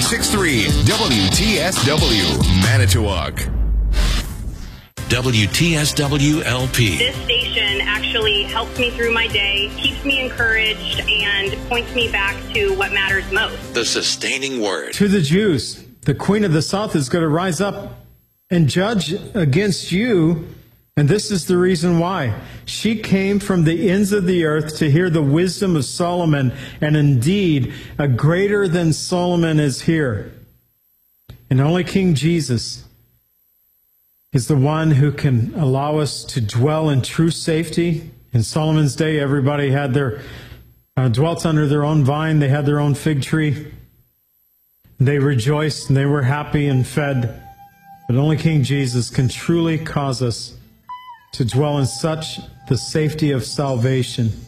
96.3 WTSW, Manitowoc. WTSW LP. This station actually helps me through my day, keeps me encouraged, and points me back to what matters most. The sustaining word. To the Jews, the Queen of the South is going to rise up and judge against you. And this is the reason why. She came from the ends of the earth to hear the wisdom of Solomon. And indeed, a greater than Solomon is here. And only King Jesus is the one who can allow us to dwell in true safety. In Solomon's day, everybody had their dwelt under their own vine. They had their own fig tree. They rejoiced and they were happy and fed. But only King Jesus can truly cause us to dwell in such the safety of salvation.